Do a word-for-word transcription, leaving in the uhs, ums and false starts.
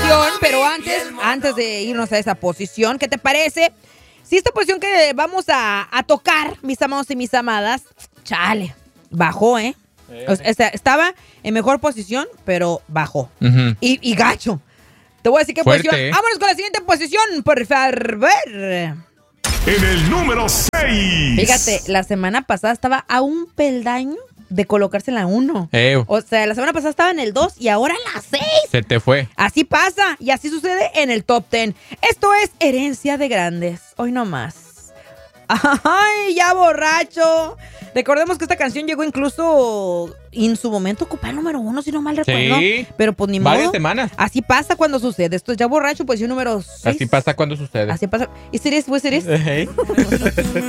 posición, pero antes, antes de irnos a esa posición, ¿qué te parece? Si esta posición que vamos a, a tocar, mis amados y mis amadas, chale, bajó, ¿eh? eh. O sea, estaba en mejor posición, pero bajó. Uh-huh. Y, y gacho. Te voy a decir qué Fuerte, posición. ¿eh? Vámonos con la siguiente posición, por favor. En el número seis. Fíjate, la semana pasada estaba a un peldaño de colocarse en la uno. Eh. O sea, la semana pasada estaba en el dos y ahora en la seis. Se te fue. Así pasa y así sucede en el top diez. Esto es Herencia de Grandes. Hoy no más. ¡Ay, ya borracho! Recordemos que esta canción llegó incluso en su momento a ocupar el número uno, si no mal recuerdo. Sí. Pero pues ni Varias modo. semanas. Así pasa cuando sucede. Esto es ya borracho, pues yo número seis. Así pasa cuando sucede. Así pasa. ¿Y series, pues series? Hey.